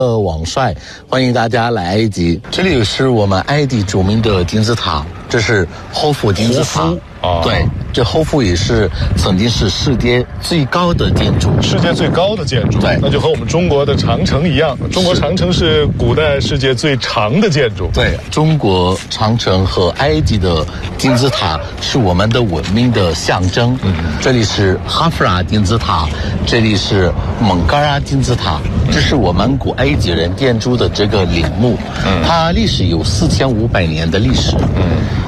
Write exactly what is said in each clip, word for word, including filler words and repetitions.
呃，王帅，欢迎大家来埃及。这里是我们埃及著名的金字塔，这是霍夫金字塔。 哦， 对，这霍夫也是曾经是世界最高的建筑， 世界最高的建筑。 对， 那就和我们中国的长城一样，中国长城是古代世界最长的建筑。 对，中国长城和埃及的金字塔是我们的文明的象征。嗯，这里是哈夫拉金字塔，这里是蒙嘎拉金字塔，这是我们古埃及人建筑的这个陵墓。嗯，它历史有四千五百年的历史。嗯。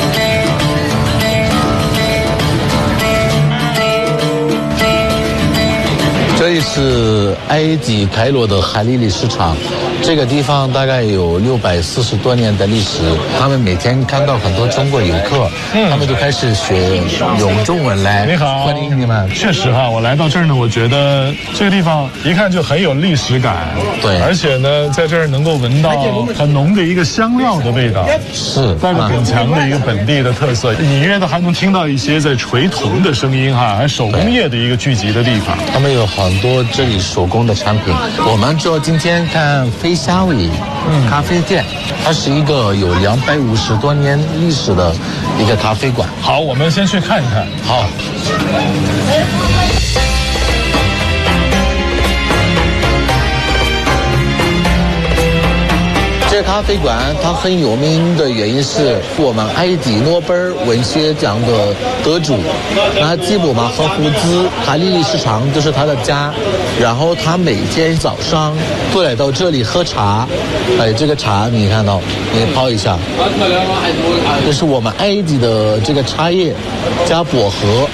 这里是埃及开罗的海利里市场，这个地方大概有六百四十多年的历史。他们每天看到很多中国游客，嗯、他们就开始学用中文来。 你好， 欢迎你们。 确实哈，我来到这儿呢，我觉得这个地方一看就很有历史感。 对， 而且呢，在这儿能够闻到很浓的一个香料的味道， 是带着很强的一个本地的特色。隐约的还能听到一些在锤铜的声音哈，还手工业的一个聚集的地方。 他们有很多这里手工的产品。我们就今天看飞虾尾咖啡店，它是一个有两百五十多年历史的一个咖啡馆。 好，我们先去看一看。 好。这咖啡馆它很有名的原因是我们埃及诺贝尔文学奖的得主，那吉卜马赫夫兹海利里市场就是他的家，然后他每天早上都来到这里喝茶。哎，这个茶你看到，你泡一下，这是我们埃及的这个茶叶加薄荷，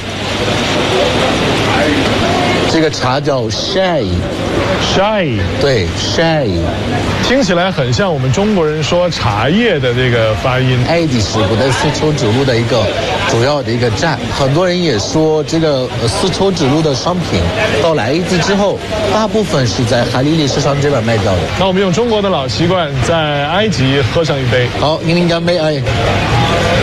这个茶叫 shai shai， 对 shai， 听起来很像我们中国人说茶叶的这个发音。 埃及是古代丝绸之路的一个主要的一个站，很多人也说这个丝绸之路的商品到了埃及之后，大部分是在海利里市场这边卖掉的。 那我们用中国的老习惯，在埃及喝上一杯。 好，您干杯！哎。